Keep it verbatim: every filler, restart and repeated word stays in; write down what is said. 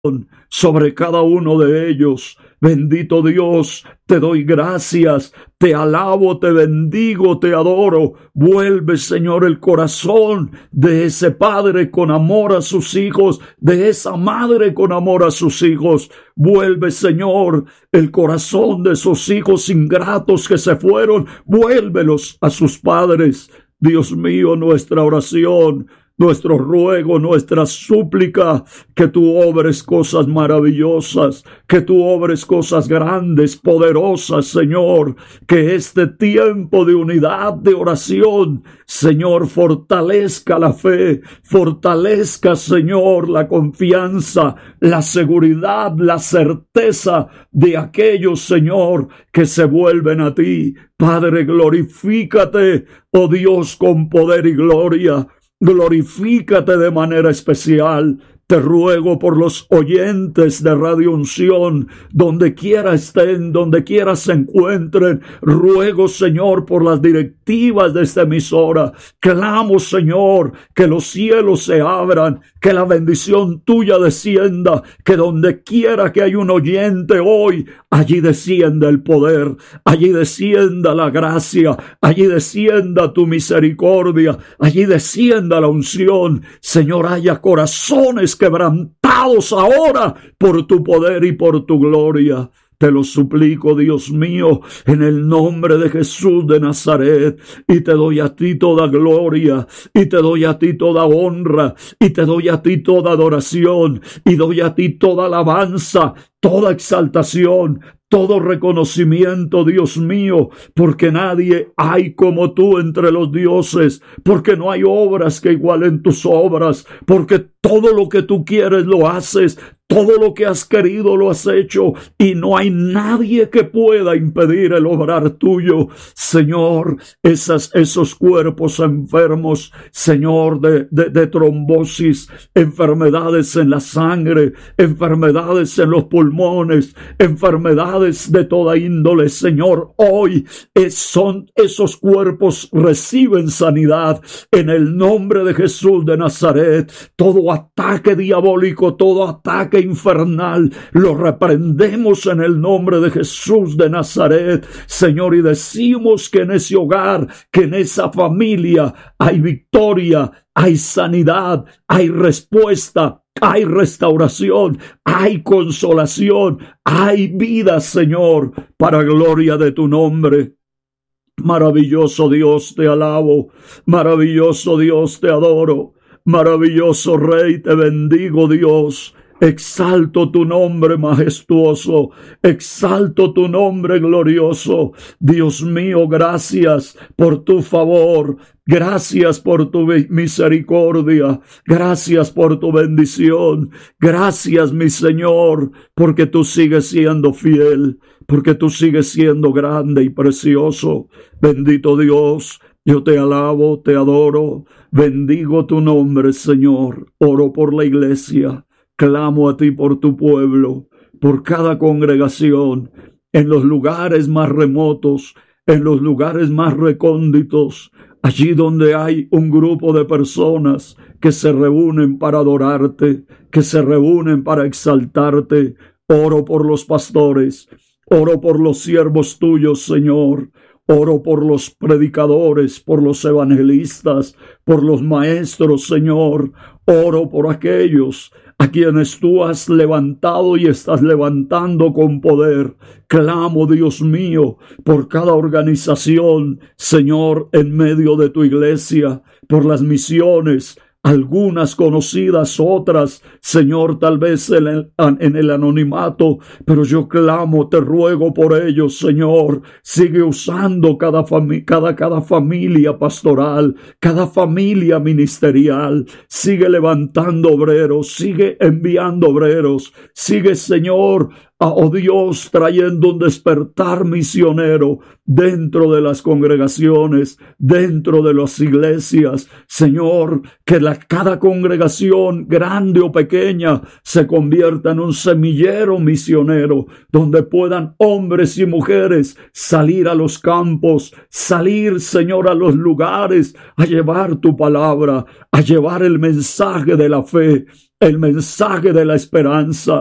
sobre cada uno de ellos. Bendito Dios, te doy gracias, te alabo, te bendigo, te adoro. Vuelve, Señor, el corazón de ese padre con amor a sus hijos, de esa madre con amor a sus hijos. Vuelve, Señor, el corazón de esos hijos ingratos que se fueron. Vuélvelos a sus padres. Dios mío, nuestra oración, nuestro ruego, nuestra súplica, que tú obres cosas maravillosas, que tú obres cosas grandes, poderosas, Señor, que este tiempo de unidad, de oración, Señor, fortalezca la fe, fortalezca, Señor, la confianza, la seguridad, la certeza de aquellos, Señor, que se vuelven a ti. Padre, glorifícate, oh Dios, con poder y gloria. Glorifícate de manera especial. Te ruego por los oyentes de Radio Unción, donde quiera estén, donde quiera se encuentren. Ruego, Señor, por las directivas de esta emisora. Clamo, Señor, que los cielos se abran, que la bendición tuya descienda, que donde quiera que hay un oyente hoy, allí descienda el poder, allí descienda la gracia, allí descienda tu misericordia, allí descienda la unción. Señor, haya corazones quebrantados ahora por tu poder y por tu gloria. Te lo suplico, Dios mío, en el nombre de Jesús de Nazaret, y te doy a ti toda gloria, y te doy a ti toda honra, y te doy a ti toda adoración, y doy a ti toda alabanza, toda exaltación, todo reconocimiento, Dios mío, porque nadie hay como tú entre los dioses, porque no hay obras que igualen tus obras, porque todo lo que tú quieres lo haces, todo lo que has querido lo has hecho, y no hay nadie que pueda impedir el obrar tuyo. Señor, esas, esos cuerpos enfermos, Señor, de, de, de trombosis, enfermedades en la sangre, enfermedades en los pulmones, enfermedades de toda índole, Señor, hoy es, son esos cuerpos reciben sanidad en el nombre de Jesús de Nazaret. Todo ataque diabólico, todo ataque infernal, lo reprendemos en el nombre de Jesús de Nazaret, Señor, y decimos que en ese hogar, que en esa familia hay victoria, hay sanidad, hay respuesta, hay restauración, hay consolación, hay vida, Señor, para gloria de tu nombre. Maravilloso Dios, te alabo, maravilloso Dios, te adoro, maravilloso Rey, te bendigo, Dios. Exalto tu nombre majestuoso, exalto tu nombre glorioso. Dios mío, gracias por tu favor, gracias por tu misericordia, gracias por tu bendición, gracias, mi Señor, porque tú sigues siendo fiel, porque tú sigues siendo grande y precioso. Bendito Dios, yo te alabo, te adoro, bendigo tu nombre, Señor. Oro por la iglesia. Clamo a ti por tu pueblo, por cada congregación, en los lugares más remotos, en los lugares más recónditos, allí donde hay un grupo de personas que se reúnen para adorarte, que se reúnen para exaltarte. Oro por los pastores, oro por los siervos tuyos, Señor. Oro por los predicadores, por los evangelistas, por los maestros, Señor. Oro por aquellos a quienes tú has levantado y estás levantando con poder. Clamo, Dios mío, por cada organización, Señor, en medio de tu iglesia, por las misiones, algunas conocidas, otras, Señor, tal vez en el, en el anonimato, pero yo clamo, te ruego por ellos, Señor. Sigue usando cada, fami- cada, cada familia pastoral, cada familia ministerial. Sigue levantando obreros, sigue enviando obreros. Sigue, Señor, oh Dios, trayendo un despertar misionero dentro de las congregaciones, dentro de las iglesias. Señor, que la, cada congregación, grande o pequeña, se convierta en un semillero misionero, donde puedan hombres y mujeres salir a los campos, salir, Señor, a los lugares, a llevar tu palabra, a llevar el mensaje de la fe, el mensaje de la esperanza.